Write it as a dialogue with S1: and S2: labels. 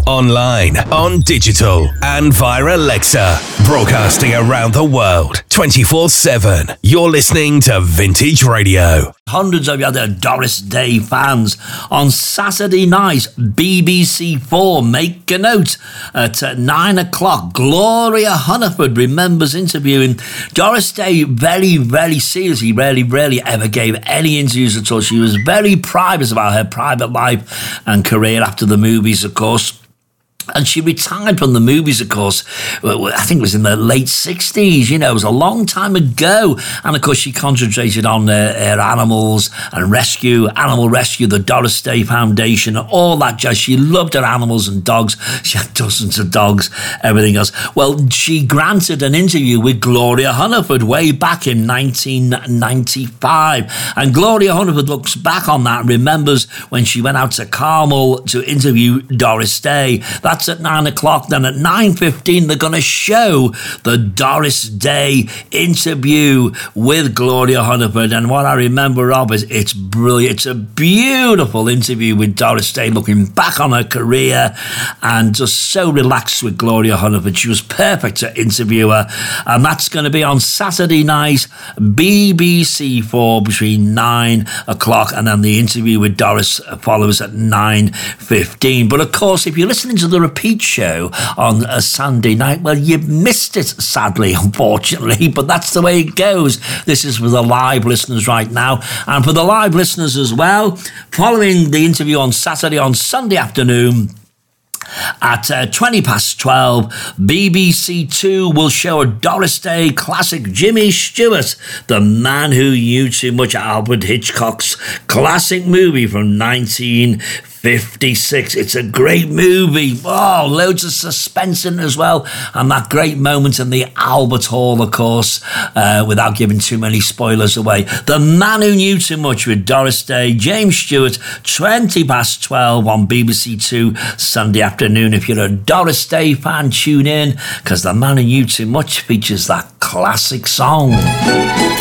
S1: online, on digital, and via Alexa. Broadcasting around the world, 24/7. You're listening to Vintage Radio.
S2: Hundreds of you other Doris Day fans on Saturday night, BBC4. Make a note at 9 o'clock. Gloria Hunniford remembers interviewing Doris Day very, very seriously. Rarely ever gave any interviews at all. She was very private about her private life and career after the movies, of course. And she retired from the movies, of course, I think it was in the late 60s, it was a long time ago. And, of course, she concentrated on her animals and animal rescue, the Doris Day Foundation, all that jazz. She loved her animals and dogs. She had dozens of dogs, everything else. Well, she granted an interview with Gloria Hunniford way back in 1995. And Gloria Hunniford looks back on that and remembers when she went out to Carmel to interview Doris Day. That's at 9 o'clock. Then at 9:15, they're going to show the Doris Day interview with Gloria Hunniford. And what I remember of is it's brilliant. It's a beautiful interview with Doris Day, looking back on her career and just so relaxed with Gloria Hunniford. She was perfect to interview her. And that's going to be on Saturday night, BBC4, between 9 o'clock. And then the interview with Doris follows at 9:15. But of course, if you're listening to the repeat show on a Sunday night, well, you've missed it, sadly, unfortunately, but that's the way it goes. This is for the live listeners right now, and for the live listeners as well, following the interview on Sunday afternoon, at 12:20, BBC Two will show a Doris Day classic, Jimmy Stewart, The Man Who Knew Too Much, Alfred Hitchcock's classic movie from 1956. It's a great movie. Oh, loads of suspense in it as well. And that great moment in the Albert Hall, of course, without giving too many spoilers away. The Man Who Knew Too Much with Doris Day, James Stewart, 12:20 on BBC Two Sunday afternoon. If you're a Doris Day fan, tune in, because The Man Who Knew Too Much features that classic song.